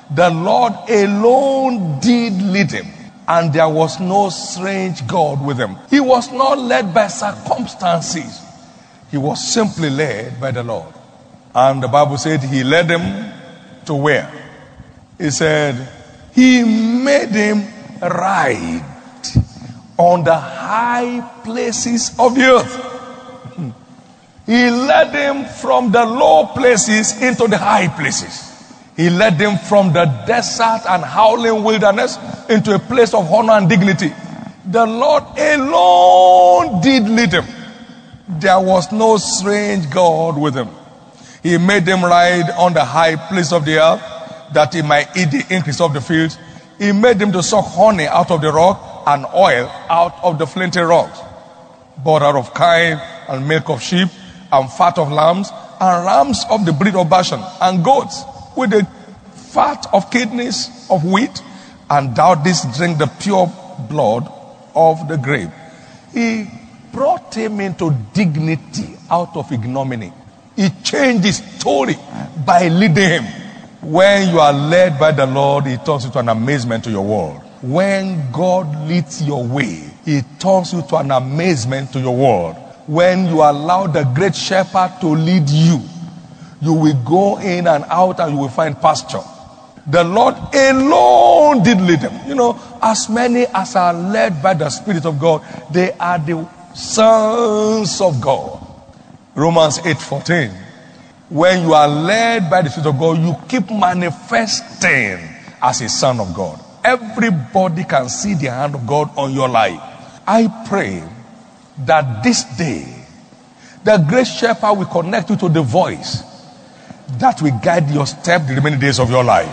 The Lord alone did lead him, and there was no strange God with him. He was not led by circumstances. He was simply led by the Lord. And the Bible said he led him to where? He said, he made him ride on the high places of the earth. He led him from the low places into the high places. He led him from the desert and howling wilderness into a place of honor and dignity. The Lord alone did lead him. There was no strange God with him. He made him ride on the high place of the earth, that he might eat the increase of the field. He made him to suck honey out of the rock and oil out of the flinty rocks, butter of kine and milk of sheep and fat of lambs and rams of the breed of Bashan and goats with the fat of kidneys of wheat, and thou didst drink the pure blood of the grape. He brought him into dignity out of ignominy. He changed his story by leading him. When you are led by the Lord, he turns you to an amazement to your world. When God leads your way, he turns you to an amazement to your world. When you allow the great shepherd to lead you, you will go in and out and you will find pasture. The Lord alone did lead them. You know, as many as are led by the Spirit of God, they are the sons of God. Romans 8:14. When you are led by the Spirit of God, you keep manifesting as a son of God. Everybody can see the hand of God on your life. I pray that this day, the great shepherd will connect you to the voice that will guide your step the remaining days of your life.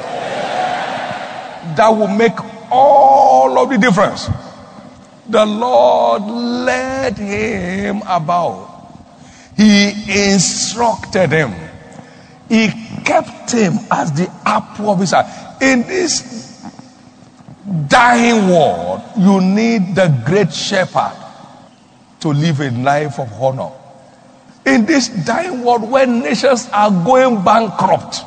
That will make all of the difference. The Lord led him about. He instructed him. He kept him as the apple of his eye. In this dying world, you need the great shepherd to live a life of honor. In this dying world, when nations are going bankrupt,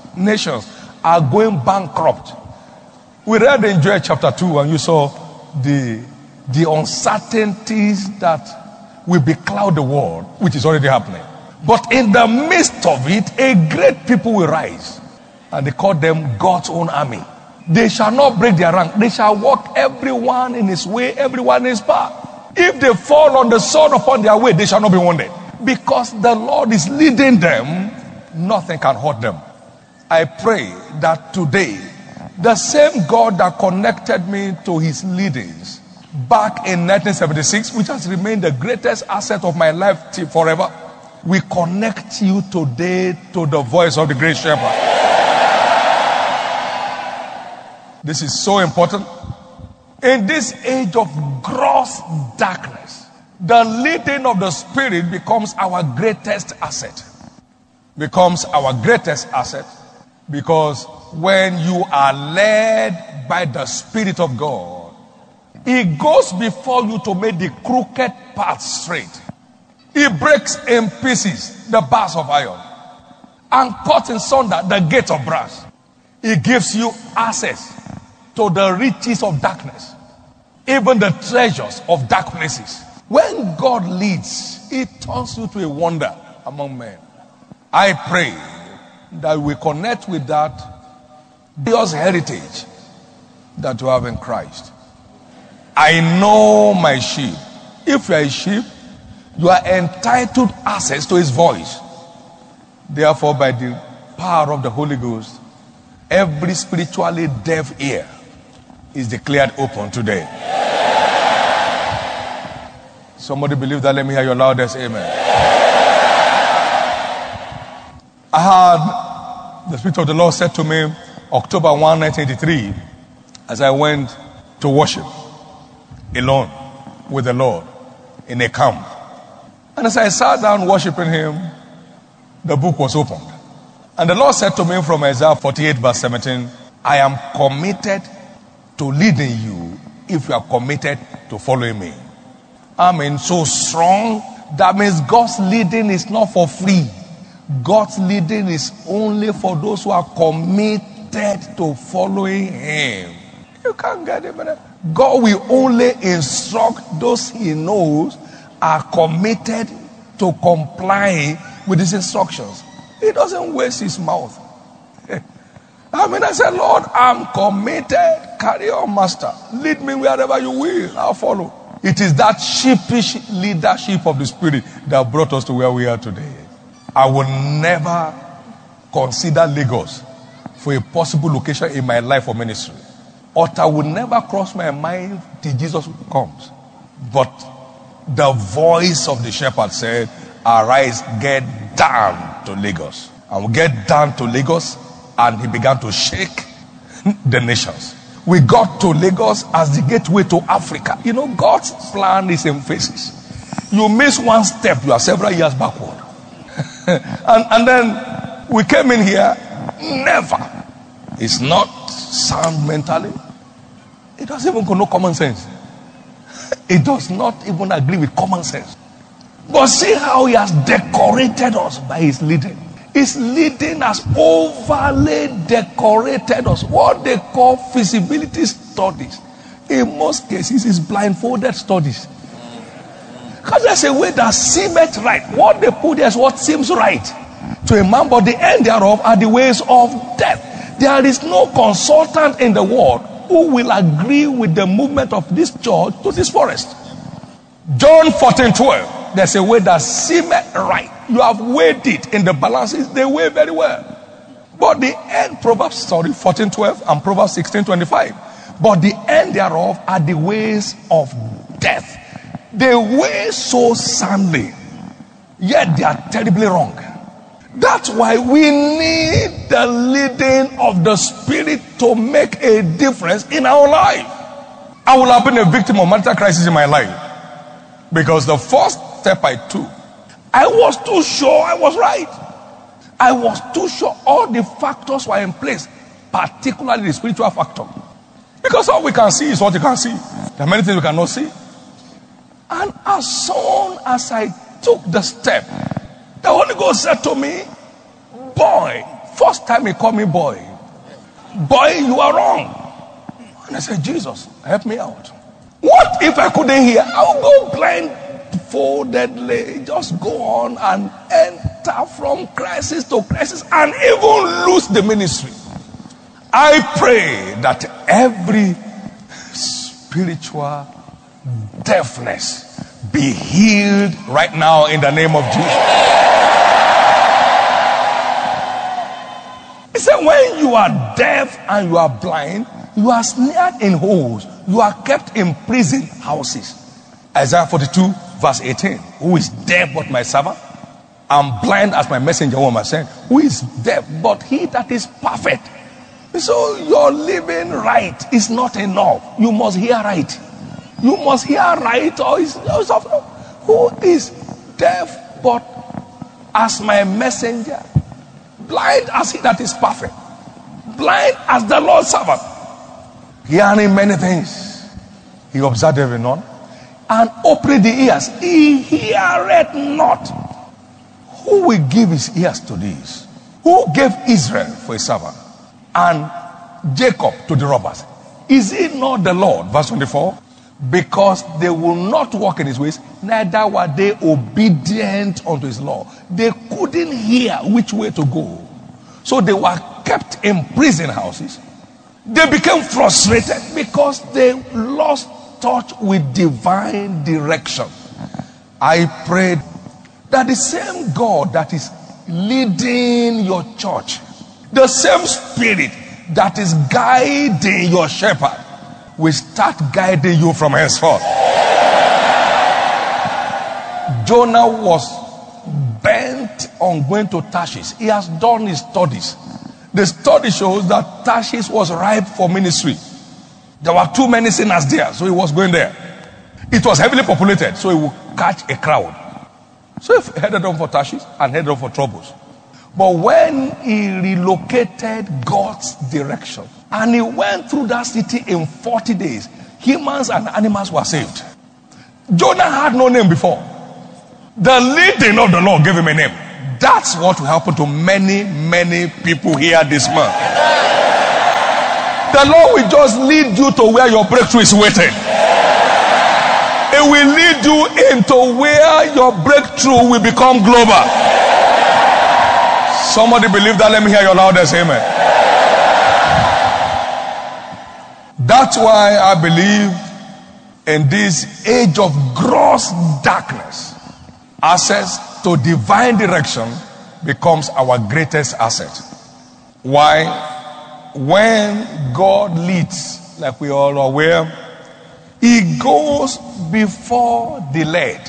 we read in Joel chapter 2 and you saw the uncertainties that will becloud the world, which is already happening. But in the midst of it, a great people will rise, and they call them God's own army. They shall not break their rank. They shall walk everyone in his way, everyone in his path. If they fall on the sword upon their way, they shall not be wounded. Because the Lord is leading them, nothing can hurt them. I pray that today, the same God that connected me to his leadings back in 1976, which has remained the greatest asset of my life till forever, we connect you today to the voice of the great shepherd. This is so important. In this age of gross darkness, the leading of the Spirit becomes our greatest asset. Becomes our greatest asset, because when you are led by the Spirit of God, he goes before you to make the crooked path straight. He breaks in pieces the bars of iron and cuts in sunder the gates of brass. He gives you access to the riches of darkness, even the treasures of dark places. When God leads, he turns you to a wonder among men. I pray that we connect with that glorious heritage that you have in Christ. I know my sheep. If you are a sheep, you are entitled access to his voice. Therefore, by the power of the Holy Ghost, every spiritually deaf ear is declared open today. Somebody believe that? Let me hear your loudest amen. I had the Spirit of the Lord said to me October 1, 1983, as I went to worship alone with the Lord in a camp. And as I sat down worshiping him, the book was opened. And the Lord said to me from Isaiah 48 verse 17, I am committed to leading you if you are committed to following me. I mean, so strong. That means God's leading is not for free. God's leading is only for those who are committed committed to following him. You can't get it, man. God will only instruct those he knows are committed to complying with his instructions. He doesn't waste his mouth. I said, Lord, I'm committed. Carry on, master. Lead me wherever you will. I'll follow. It is that sheepish leadership of the Spirit that brought us to where we are today. I will never consider Lagos for a possible location in my life or ministry. Utter will never cross my mind till Jesus comes. But the voice of the shepherd said, arise, get down to Lagos. And we get down to Lagos, and he began to shake the nations. We got to Lagos as the gateway to Africa. You know, God's plan is in phases. You miss one step, you are several years backward. and then we came in here, never. It's not sound mentally. It doesn't even know common sense. It does not even agree with common sense. But see how he has decorated us by his leading. His leading has overly decorated us. What they call feasibility studies, in most cases, is blindfolded studies. Because there's a way that seemeth right. What they put there is what seems right to a man, but the end thereof are the ways of death. There is no consultant in the world who will agree with the movement of this church to this forest. John 14:12. There's a way that seemeth right. You have weighed it in the balances. They weigh very well. But the end, Proverbs 14:12 and Proverbs 16:25. But the end thereof are the ways of death. They weigh so soundly, yet they are terribly wrong. That's why we need the leading of the Spirit to make a difference in our life. I will have been a victim of marital crisis in my life, because the first step I took, I was too sure I was right. I was too sure all the factors were in place, particularly the spiritual factor. Because all we can see is what you can see. There are many things we cannot see. And as soon as I took the step, the Holy Ghost said to me, boy, first time he called me boy, you are wrong. And I said, Jesus, help me out. What if I couldn't hear? I'll go blindfoldedly, just go on and enter from crisis to crisis and even lose the ministry. I pray that every spiritual deafness be healed right now in the name of Jesus. He said, when you are deaf and you are blind, you are snared in holes, you are kept in prison houses. Isaiah 42 verse 18. Who is deaf but my servant, and blind as my messenger whom I sent? Who is deaf but he that is perfect? So your living right is not enough. You must hear right. You must hear right, or who is deaf but as my messenger, blind as he that is perfect, blind as the Lord's servant, hearing many things, he observed every none, and opened the ears, he heareth not. Who will give his ears to this? Who gave Israel for a servant and Jacob to the robbers? Is it not the Lord? Verse 24. Because they will not walk in his ways, neither were they obedient unto his law. They couldn't hear which way to go, so they were kept in prison houses. They became frustrated because they lost touch with divine direction. I prayed that the same God that is leading your church, the same Spirit that is guiding your shepherd, will start guiding you from henceforth. Jonah was bent on going to Tarshish. He has done his studies. The study shows that Tarshish was ripe for ministry. There were too many sinners there, so he was going there. It was heavily populated, so he would catch a crowd. So he headed on for Tarshish and headed on for troubles. But when he relocated God's direction, and he went through that city in 40 days, humans and animals were saved. Jonah had no name before. The leading of the Lord gave him a name. That's what will happen to many, many people here this month. The Lord will just lead you to where your breakthrough is waiting. It will lead you into where your breakthrough will become global. Somebody believe that? Let me hear your loudest amen. That's why I believe in this age of gross darkness, access to divine direction becomes our greatest asset. Why? When God leads, like we all are aware, He goes before the led,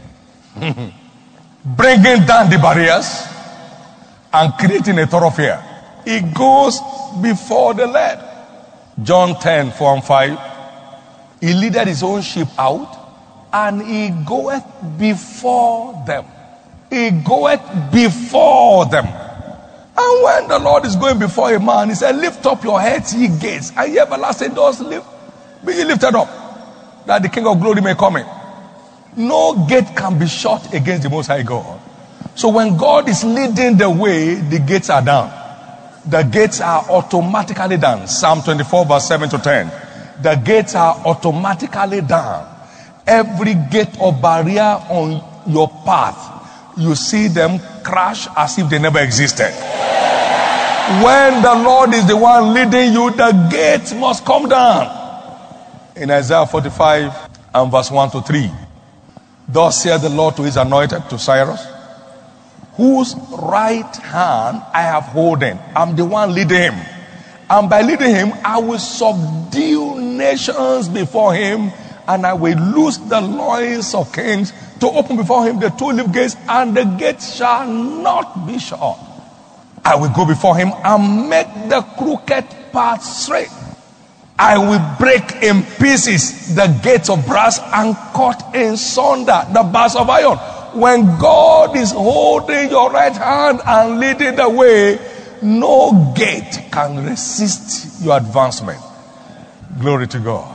bringing down the barriers and creating a thoroughfare. He goes before the led. John 10:4-5. He leaded his own sheep out, and he goeth before them. He goeth before them. And when the Lord is going before a man, he said, lift up your heads, ye gates, and ye everlasting doors, be ye lifted up, that the King of glory may come in. No gate can be shut against the Most High God. So when God is leading the way, the gates are down. The gates are automatically down. Psalm 24:7-10. The gates are automatically down. Every gate or barrier on your path, you see them crash as if they never existed. When the Lord is the one leading you, the gates must come down. In Isaiah 45:1-3, thus saith the Lord to his anointed, to Cyrus, whose right hand I have holden. I'm the one leading him. And by leading him, I will subdue nations before him, and I will loose the loins of kings, to open before him the two-leaf gates, and the gates shall not be shut. I will go before him and make the crooked path straight. I will break in pieces the gates of brass and cut in sunder the bars of iron. When God is holding your right hand and leading the way, no gate can resist your advancement. Glory to God.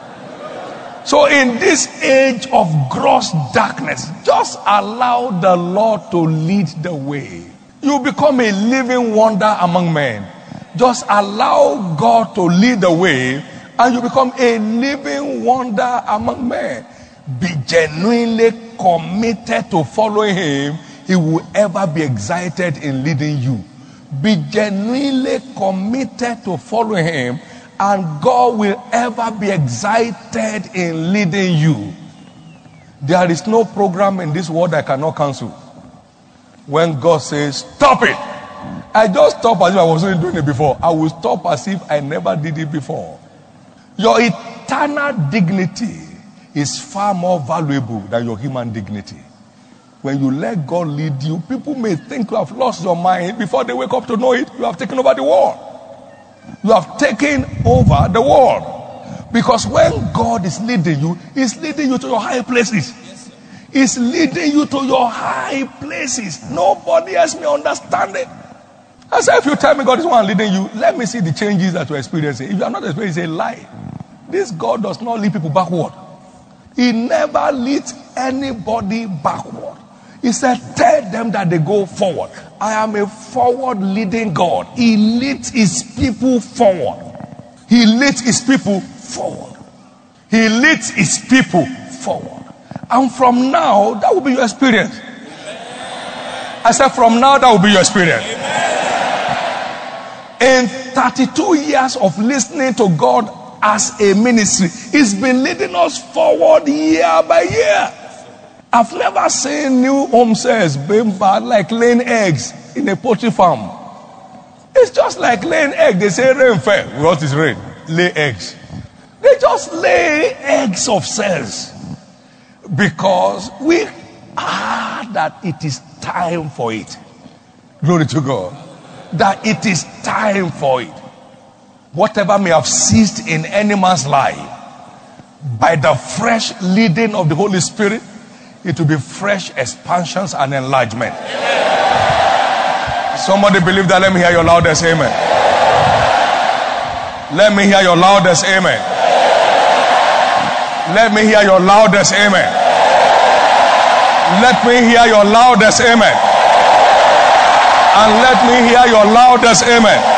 So in this age of gross darkness, just allow the Lord to lead the way. You become a living wonder among men. Just allow God to lead the way, and you become a living wonder among men. Be genuinely committed to following him. He will ever be excited in leading you. Be genuinely committed to following him, and God will ever be excited in leading you. There is no program in this world I cannot cancel. When God says, stop it, I just stop as if I wasn't doing it before. I will stop as if I never did it before. Your eternal dignity is far more valuable than your human dignity. When you let God lead you, people may think you have lost your mind. Before they wake up to know it, you have taken over the world. You have taken over the world. Because when God is leading you, he's leading you to your high places. He's leading you to your high places. Nobody else may understand it. I said, if you tell me God is one leading you, let me see the changes that you're experiencing. If you are not experiencing, a lie. This God does not lead people backward. He never leads anybody backward. He said, tell them that they go forward. I am a forward leading God. He leads his people forward. He leads his people forward. He leads his people forward. And from now, that will be your experience. I said, from now, that will be your experience. In 32 years of listening to God as a ministry, he's been leading us forward year by year. I've never seen new home sales being bad like laying eggs in a poultry farm. It's just like laying eggs. They say rain fell. What is rain? Lay eggs. They just lay eggs of cells. Because we are that it is time for it. Glory to God. That it is time for it. Whatever may have ceased in any man's life, by the fresh leading of the Holy Spirit, it will be fresh expansions and enlargement. Somebody believe that? Let me hear your loudest amen. Let me hear your loudest amen. Let me hear your loudest amen. Let me hear your loudest amen. And let me hear your loudest amen.